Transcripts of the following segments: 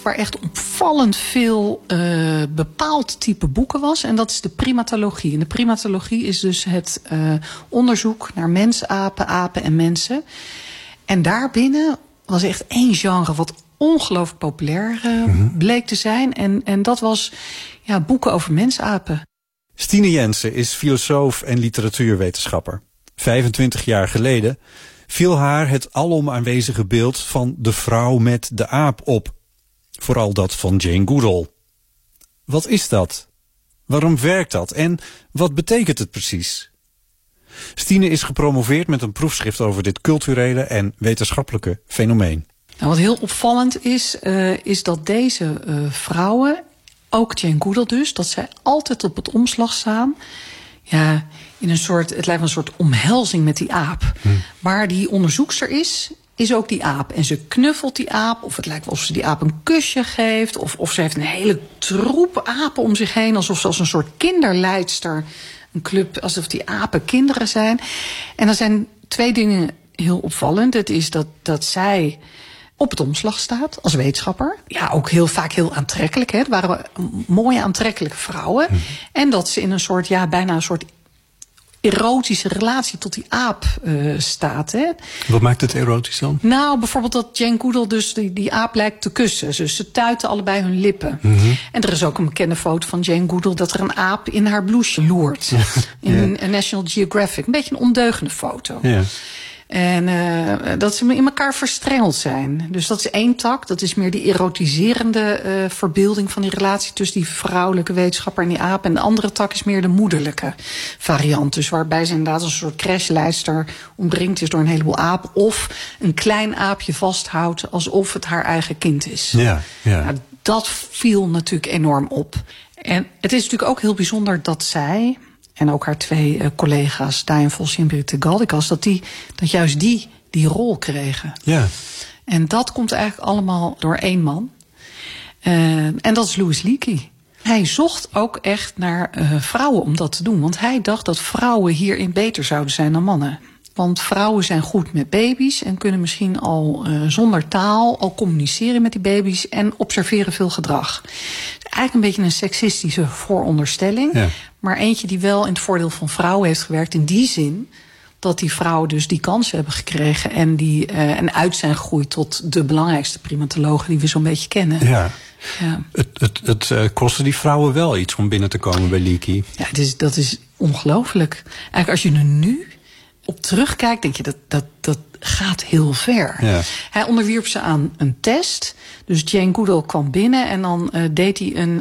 waar echt opvallend veel bepaald type boeken was. En dat is de primatologie. En de primatologie is dus het onderzoek naar mensapen, apen en mensen. En daarbinnen was echt één genre wat ongelooflijk populair bleek te zijn. En dat was boeken over mensapen. Stine Jensen is filosoof en literatuurwetenschapper. 25 jaar geleden viel haar het alom aanwezige beeld van de vrouw met de aap op. Vooral dat van Jane Goodall. Wat is dat? Waarom werkt dat? En wat betekent het precies? Stine is gepromoveerd met een proefschrift over dit culturele en wetenschappelijke fenomeen. Nou, wat heel opvallend is dat deze vrouwen, ook Jane Goodall dus, dat zij altijd op het omslag staan. Ja, in een soort, het lijkt wel een soort omhelzing met die aap. Waar die onderzoekster is ook die aap. En ze knuffelt die aap, of het lijkt wel of ze die aap een kusje geeft, of ze heeft een hele troep apen om zich heen, alsof ze als een soort kinderleidster, een club, alsof die apen kinderen zijn. En er zijn twee dingen heel opvallend. Het is dat zij op het omslag staat als wetenschapper. Ja, ook heel vaak heel aantrekkelijk. Hè. Het waren mooie aantrekkelijke vrouwen. En dat ze in een soort, bijna een soort erotische relatie tot die aap staat. Hè. Wat maakt het erotisch dan? Nou, bijvoorbeeld dat Jane Goodall dus die aap lijkt te kussen. Dus ze tuiten allebei hun lippen. En er is ook een bekende foto van Jane Goodall dat er een aap in haar blouseje loert. In National Geographic. Een beetje een ondeugende foto. Ja. En dat ze in elkaar verstrengeld zijn. Dus dat is één tak. Dat is meer die erotiserende verbeelding van die relatie tussen die vrouwelijke wetenschapper en die aap. En de andere tak is meer de moederlijke variant. Dus waarbij ze inderdaad als een soort crashlijster omringd is door een heleboel apen. Of een klein aapje vasthoudt alsof het haar eigen kind is. Ja. Nou, dat viel natuurlijk enorm op. En het is natuurlijk ook heel bijzonder dat zij, en ook haar twee collega's, Diane Fossey en Brigitte Galdikas, dat juist die rol kregen. Ja. En dat komt eigenlijk allemaal door één man. En dat is Louis Leakey. Hij zocht ook echt naar vrouwen om dat te doen. Want hij dacht dat vrouwen hierin beter zouden zijn dan mannen. Want vrouwen zijn goed met baby's en kunnen misschien al zonder taal al communiceren met die baby's en observeren veel gedrag. Eigenlijk een beetje een seksistische vooronderstelling. Ja. Maar eentje die wel in het voordeel van vrouwen heeft gewerkt in die zin dat die vrouwen dus die kansen hebben gekregen en uit zijn gegroeid tot de belangrijkste primatologen die we zo'n beetje kennen. Ja. Ja. Het kostte die vrouwen wel iets om binnen te komen bij Leakey. Ja, dat is ongelooflijk. Eigenlijk als je er nu op terugkijkt, denk je dat gaat heel ver. Ja. Hij onderwierp ze aan een test. Dus Jane Goodall kwam binnen en dan deed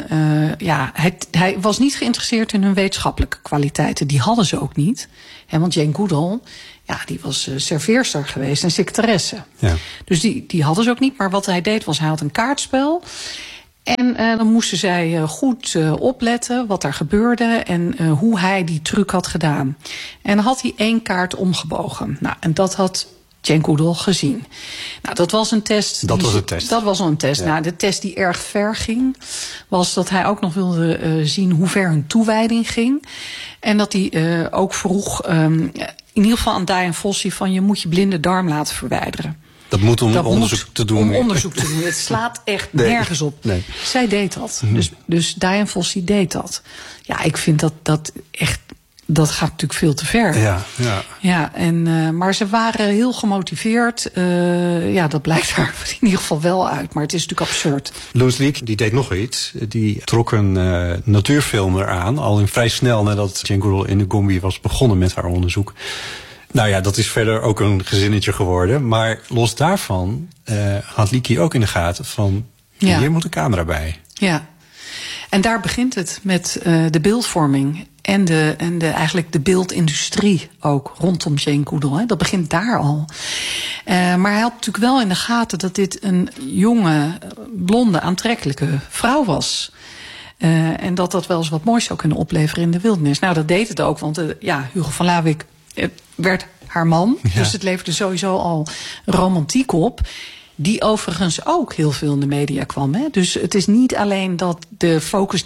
hij hij was niet geïnteresseerd in hun wetenschappelijke kwaliteiten. Die hadden ze ook niet. Want Jane Goodall, die was serveerster geweest en secretaresse. Ja. Dus die hadden ze ook niet. Maar wat hij deed was, hij had een kaartspel. En dan moesten zij goed opletten wat er gebeurde en hoe hij die truc had gedaan. En dan had hij 1 kaart omgebogen. Nou, en dat had Jane Goodall gezien. Nou, dat was een test. Dat was al een test. Ja. Nou, de test die erg ver ging, was dat hij ook nog wilde zien hoe ver hun toewijding ging. En dat hij ook vroeg, in ieder geval aan Diane Fossey, van je moet je blinde darm laten verwijderen. Dat moet om onderzoek te doen. Om onderzoek te doen. Het slaat echt nergens op. Nee. Zij deed dat. Dus Diane Fossey deed dat. Ja, ik vind dat echt, dat gaat natuurlijk veel te ver. Ja, maar ze waren heel gemotiveerd. Dat blijkt daar in ieder geval wel uit. Maar het is natuurlijk absurd. Louis Leakey, die deed nog iets. Die trok een natuurfilmer aan. Al vrij snel nadat Jane Goodall in de Gombe was begonnen met haar onderzoek. Nou ja, dat is verder ook een gezinnetje geworden. Maar los daarvan had Leakey ook in de gaten van, hier moet een camera bij. Ja, en daar begint het met de beeldvorming en eigenlijk de beeldindustrie ook rondom Jane Goodall. Hè. Dat begint daar al. Maar hij had natuurlijk wel in de gaten dat dit een jonge, blonde, aantrekkelijke vrouw was. En dat wel eens wat moois zou kunnen opleveren in de wildernis. Nou, dat deed het ook, want Hugo van Lawick werd haar man. Ja. Dus het leverde sowieso al romantiek op. Die overigens ook heel veel in de media kwam. Hè? Dus het is niet alleen dat de focus niet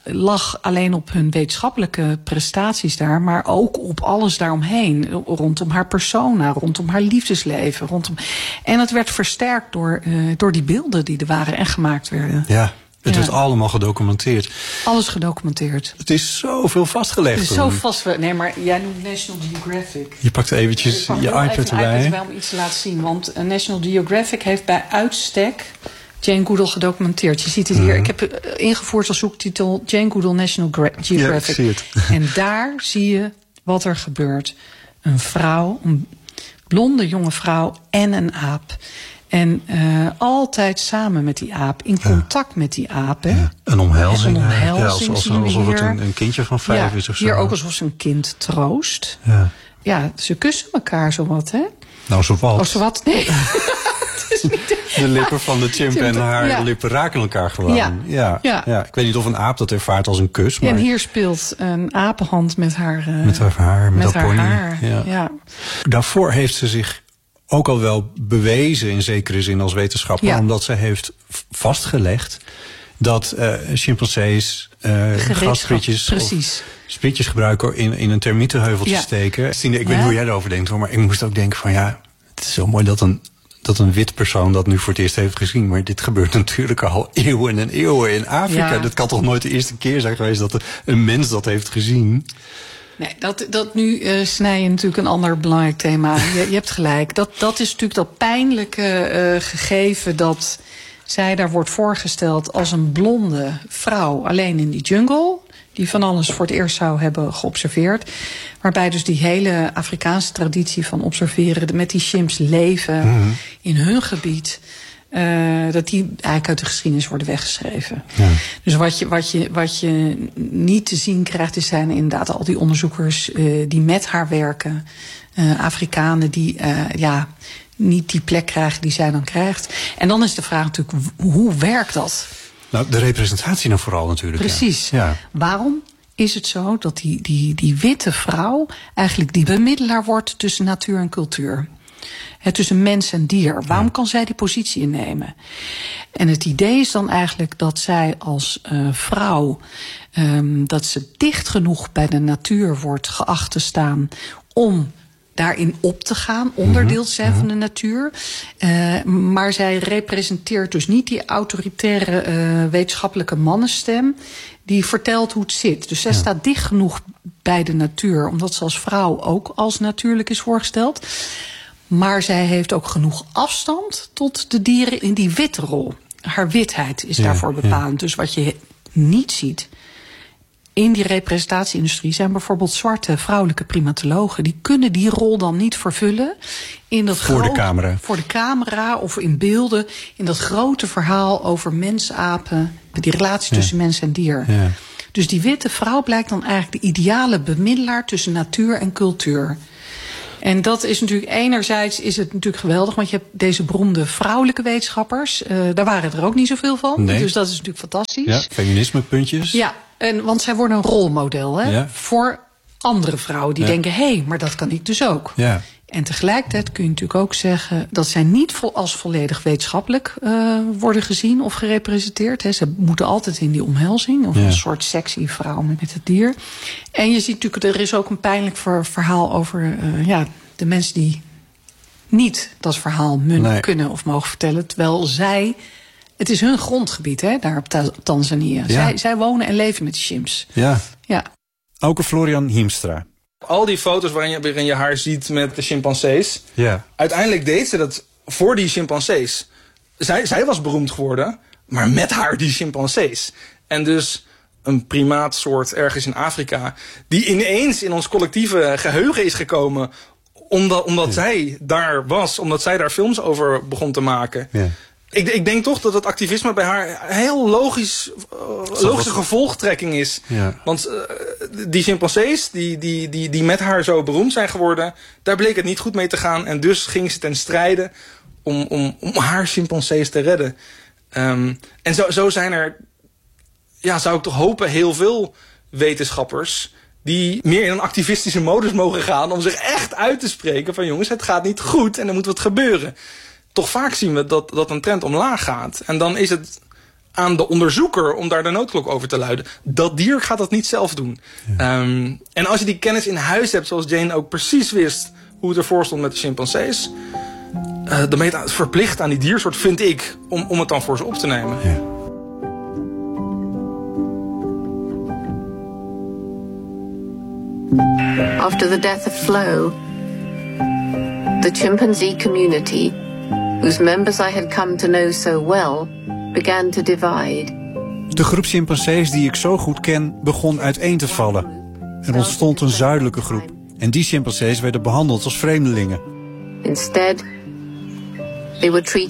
lag alleen op hun wetenschappelijke prestaties daar, maar ook op alles daaromheen. Rondom haar persona, rondom haar liefdesleven. En het werd versterkt door die beelden die er waren en gemaakt werden. Ja. Het werd allemaal gedocumenteerd. Alles gedocumenteerd. Het is zoveel vastgelegd. Het is zo vast. Nee, maar jij noemt National Geographic. Je pakt eventjes je iPad erbij. Wel om iets te laten zien. Want National Geographic heeft bij uitstek Jane Goodall gedocumenteerd. Je ziet het hier. Ik heb ingevoerd als zoektitel Jane Goodall National Geographic. Ja, ik zie het. En daar zie je wat er gebeurt. Een vrouw, een blonde jonge vrouw en een aap. En altijd samen met die aap, in contact met die aap. Hè? Ja, een omhelzing. Alsof het een kindje van 5 is of zo. Hier ook alsof ze een kind troost. Ja, ze kussen elkaar zowat, hè? Nou, zowat. Oh, zowat? Nee. De lippen van de chimp en haar lippen raken elkaar gewoon. Ja. Ik weet niet of een aap dat ervaart als een kus. Maar... En hier speelt een apenhand met haar haar pony. Haar. Ja. Daarvoor heeft ze zich ook al wel bewezen in zekere zin als wetenschapper. Omdat ze heeft vastgelegd dat chimpansees gasprietjes gebruiken in een termietenheuvel te steken. Stine, ik weet niet hoe jij erover denkt hoor, maar ik moest ook denken van het is zo mooi dat een wit persoon dat nu voor het eerst heeft gezien. Maar dit gebeurt natuurlijk al eeuwen en eeuwen in Afrika. Dat kan toch nooit de eerste keer zijn geweest dat een mens dat heeft gezien. Nee, dat nu snij je natuurlijk een ander belangrijk thema. Je hebt gelijk. Dat is natuurlijk dat pijnlijke gegeven dat zij daar wordt voorgesteld als een blonde vrouw alleen in die jungle, die van alles voor het eerst zou hebben geobserveerd. Waarbij dus die hele Afrikaanse traditie van observeren, met die chimps leven in hun gebied, dat die eigenlijk uit de geschiedenis worden weggeschreven. Ja. Dus wat je niet te zien krijgt, zijn inderdaad al die onderzoekers die met haar werken. Afrikanen die niet die plek krijgen die zij dan krijgt. En dan is de vraag natuurlijk, hoe werkt dat? Nou, de representatie dan vooral natuurlijk. Precies. Ja. Waarom is het zo dat die witte vrouw eigenlijk die bemiddelaar wordt tussen natuur en cultuur? Tussen mens en dier. Waarom kan zij die positie innemen? En het idee is dan eigenlijk dat zij als vrouw, dat ze dicht genoeg bij de natuur wordt geacht te staan om daarin op te gaan, onderdeel te zijn van de natuur. Maar zij representeert dus niet die autoritaire wetenschappelijke mannenstem die vertelt hoe het zit. Dus zij staat dicht genoeg bij de natuur, omdat ze als vrouw ook als natuurlijk is voorgesteld. Maar zij heeft ook genoeg afstand tot de dieren in die witte rol. Haar witheid is daarvoor bepalend. Dus wat je niet ziet in die representatieindustrie zijn bijvoorbeeld zwarte vrouwelijke primatologen. Die kunnen die rol dan niet vervullen in dat voor de camera of in beelden, in dat grote verhaal over mens-apen, die relatie tussen mens en dier. Ja. Dus die witte vrouw blijkt dan eigenlijk de ideale bemiddelaar tussen natuur en cultuur. En dat is natuurlijk, enerzijds is het natuurlijk geweldig, want je hebt deze beroemde vrouwelijke wetenschappers. Daar waren er ook niet zoveel van. Nee. Dus dat is natuurlijk fantastisch. Ja, feminisme puntjes. Ja, want zij worden een rolmodel voor andere vrouwen die denken, hé, maar dat kan ik dus ook. Ja. En tegelijkertijd kun je natuurlijk ook zeggen dat zij niet als volledig wetenschappelijk worden gezien of gerepresenteerd. Ze moeten altijd in die omhelzing of een soort sexy vrouw met het dier. En je ziet natuurlijk, er is ook een pijnlijk verhaal over de mensen die niet dat verhaal kunnen of mogen vertellen. Terwijl het is hun grondgebied daar op Tanzania. Ja. Zij wonen en leven met de chimps. Ja. Auke Florian Hiemstra. Al die foto's waarin je haar ziet met de chimpansees. Ja. Uiteindelijk deed ze dat voor die chimpansees. Zij was beroemd geworden, maar met haar die chimpansees. En dus een primaatsoort ergens in Afrika, die ineens in ons collectieve geheugen is gekomen, omdat zij daar was, omdat zij daar films over begon te maken. Ja. Ik denk toch dat het activisme bij haar een heel logische gevolgtrekking is. Ja. Want die chimpansees die met haar zo beroemd zijn geworden, daar bleek het niet goed mee te gaan. En dus ging ze ten strijde om haar chimpansees te redden. En zo zijn er, zou ik toch hopen, heel veel wetenschappers die meer in een activistische modus mogen gaan om zich echt uit te spreken van jongens, het gaat niet goed en er moet wat gebeuren. Toch vaak zien we dat een trend omlaag gaat. En dan is het aan de onderzoeker om daar de noodklok over te luiden. Dat dier gaat dat niet zelf doen. Ja. En als je die kennis in huis hebt, zoals Jane ook precies wist hoe het ervoor stond met de chimpansees, dan ben je het verplicht aan die diersoort, vind ik, om het dan voor ze op te nemen. Ja. After the death of Flo, the chimpanzee community, whose members I had come to know so well, began to divide. De groep chimpansees die ik zo goed ken begon uiteen te vallen. Er ontstond een zuidelijke groep. En die chimpansees werden behandeld als vreemdelingen. Instead, they were treated